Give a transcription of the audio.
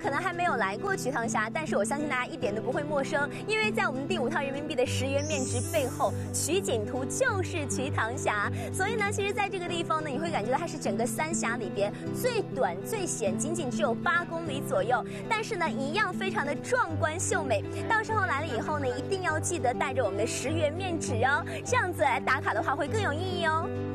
可能还没有来过瞿塘峡，但是我相信大家一点都不会陌生，因为在我们第5套人民币的10元面值背后，取景图就是瞿塘峡。所以呢，其实在这个地方呢，你会感觉到它是整个3峡里边最短最险，仅仅只有8公里左右，但是呢，一样非常的壮观秀美。到时候来了以后呢，一定要记得带着我们的10元面纸哦，这样子来打卡的话会更有意义哦。